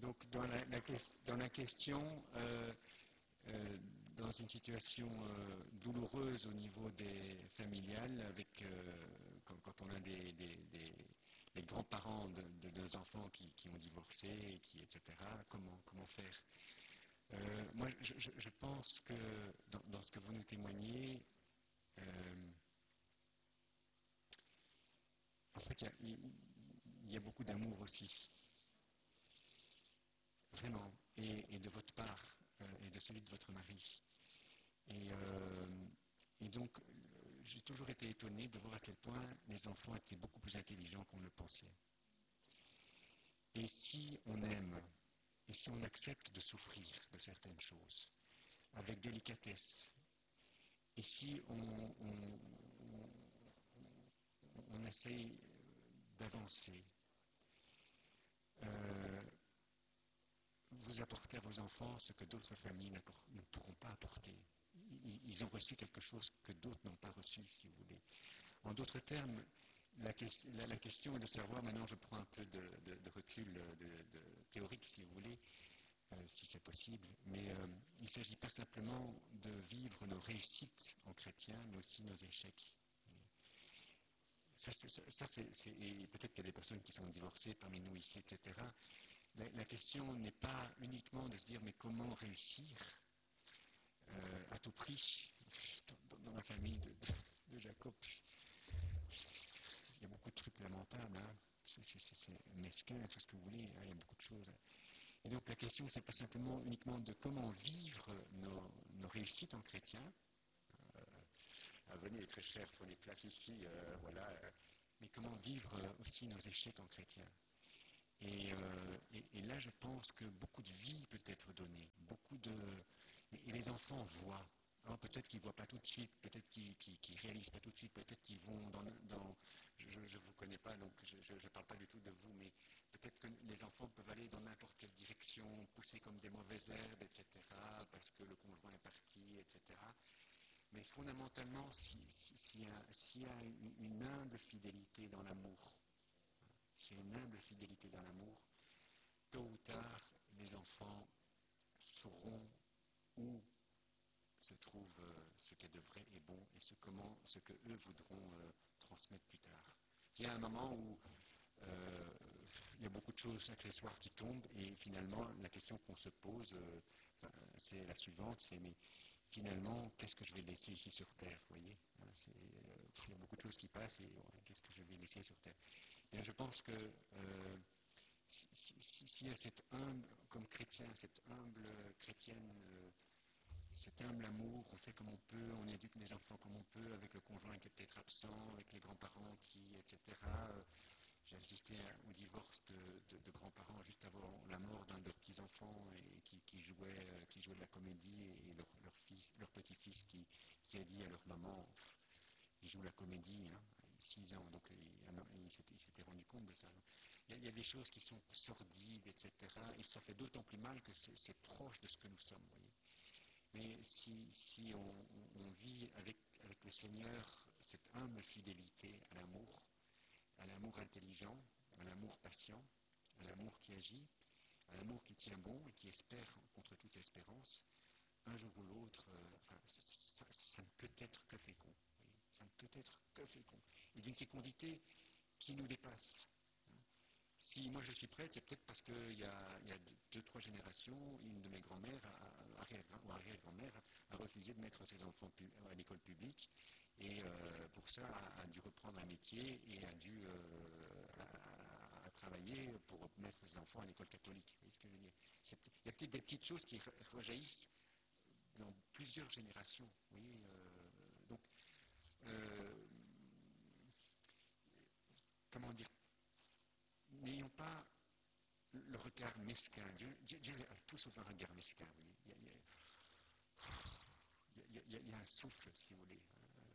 Donc, dans la question, dans une situation douloureuse au niveau des familiales, avec, quand on a les grands-parents de nos enfants qui ont divorcé, etc., comment faire? Moi, je pense que dans ce que vous nous témoignez, en fait, il y a beaucoup d'amour aussi, vraiment, et de votre part, et de celui de votre mari. Et donc, j'ai toujours été étonné de voir à quel point les enfants étaient beaucoup plus intelligents qu'on le pensait. Et si on aime, et si on accepte de souffrir de certaines choses, avec délicatesse, et si on essaye d'avancer, vous apportez à vos enfants ce que d'autres familles ne pourront pas apporter. Ils ont reçu quelque chose que d'autres n'ont pas reçu, si vous voulez. En d'autres termes, la question est de savoir, maintenant je prends un peu de recul théorique, si vous voulez, si c'est possible, mais il ne s'agit pas simplement de vivre nos réussites en chrétien, mais aussi nos échecs. Et peut-être qu'il y a des personnes qui sont divorcées parmi nous ici, etc. La question n'est pas uniquement de se dire, mais comment réussir à tout prix dans la famille de Jacob. Il y a beaucoup de trucs lamentables, hein. C'est mesquin, tout ce que vous voulez, hein. Il y a beaucoup de choses. Et donc la question, c'est pas simplement uniquement de comment vivre nos réussites en chrétien. Venez, très cher, prenez place ici, voilà. Mais comment vivre aussi nos échecs en chrétien. Et là, je pense que beaucoup de vie peut être donnée, et les enfants voient. Alors, peut-être qu'ils ne voient pas tout de suite, peut-être qu'ils ne réalisent pas tout de suite, peut-être qu'ils vont je ne vous connais pas, donc je ne parle pas du tout de vous, mais peut-être que les enfants peuvent aller dans n'importe quelle direction, pousser comme des mauvaises herbes, etc., parce que le conjoint est parti, etc. Mais fondamentalement, s'il y a une humble fidélité dans l'amour, s'il y a une humble fidélité dans l'amour, tôt ou tard, les enfants sauront où se trouve ce qui est de vrai et bon et ce que eux voudront transmettre plus tard. Il y a un moment où il y a beaucoup de choses accessoires qui tombent et finalement la question qu'on se pose, c'est la suivante, c'est mais finalement qu'est-ce que je vais laisser ici sur terre, vous voyez, il y a beaucoup de choses qui passent et qu'est-ce que je vais laisser sur terre. Et je pense que s'il y a cette humble, comme chrétien, cette humble chrétienne, cet humble amour, on fait comme on peut, on éduque les enfants comme on peut, avec le conjoint qui est peut-être absent, avec les grands-parents etc. J'ai assisté au divorce de grands-parents juste avant la mort d'un de leurs petits-enfants et qui jouaient de la comédie et leur petit-fils qui a dit à leur maman, il joue la comédie, hein, 6 ans, donc il s'était rendu compte de ça. Il y a des choses qui sont sordides, etc. Et ça fait d'autant plus mal que c'est proche de ce que nous sommes, voyez. Mais si on vit avec le Seigneur cette humble fidélité à l'amour intelligent, à l'amour patient, à l'amour qui agit, à l'amour qui tient bon et qui espère contre toute espérance, un jour ou l'autre, ça ne peut être que fécond. Ça ne peut être que fécond. Et d'une fécondité qui nous dépasse. Si moi je suis prêtre, c'est peut-être parce qu'il y a 2-3 générations, une de mes grand-mères ou arrière-grand-mère a refusé de mettre ses enfants à l'école publique et pour ça a dû reprendre un métier et a dû à travailler pour mettre ses enfants à l'école catholique. Vous voyez ce que je veux dire? Il y a peut-être des petites choses qui rejaillissent dans plusieurs générations. Vous voyez, donc, comment dire? N'ayons pas le regard mesquin. Dieu a tout sauf un regard mesquin. Il y a un souffle, si vous voulez,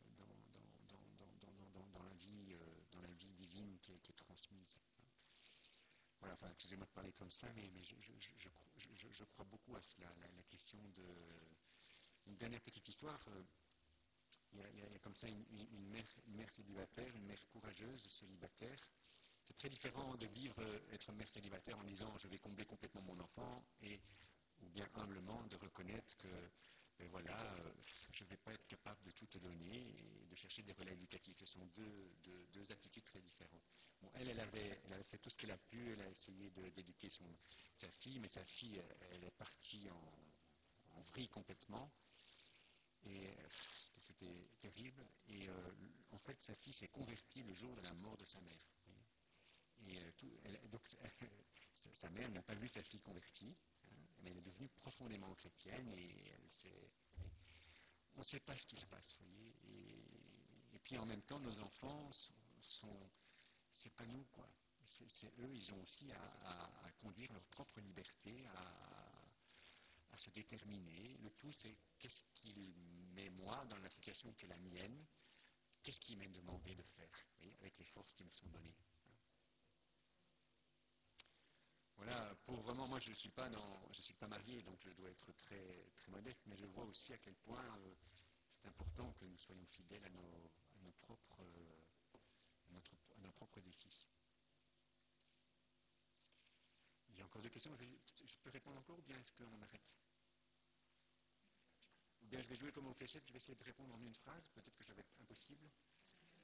dans la vie divine qui est transmise. Voilà, enfin, excusez-moi de parler comme ça, mais je crois beaucoup à cela. La question de... Une dernière petite histoire. Il y a comme ça une mère célibataire, une mère courageuse, célibataire. C'est très différent de vivre, être mère célibataire en disant je vais combler complètement mon enfants, et ou bien humblement de reconnaître que ben voilà, je ne vais pas être capable de tout te donner et de chercher des relais éducatifs. Ce sont deux attitudes très différentes. Bon, elle avait fait tout ce qu'elle a pu, elle a essayé d'éduquer sa fille, mais sa fille, elle est partie en vrille complètement. Et c'était terrible. Et en fait, sa fille s'est convertie le jour de la mort de sa mère. Et donc, sa mère n'a pas vu sa fille convertie, hein, mais elle est devenue profondément chrétienne et on ne sait pas ce qui se passe, voyez. Et puis en même temps, nos enfants c'est pas nous, quoi. C'est eux, ils ont aussi à conduire leur propre liberté, à se déterminer. Le tout, c'est qu'est-ce qu'il met moi dans la situation qui est la mienne, qu'est-ce qu'il m'est demandé de faire, voyez, avec les forces qui me sont données. Voilà, pour vraiment, moi je ne suis pas marié, donc je dois être très, très modeste, mais je vois aussi à quel point c'est important que nous soyons fidèles à nos propres défis. Il y a encore deux questions, je peux répondre encore ou bien est-ce qu'on arrête? Ou bien je vais jouer comme aux fléchettes, je vais essayer de répondre en une phrase, peut-être que ça va être impossible.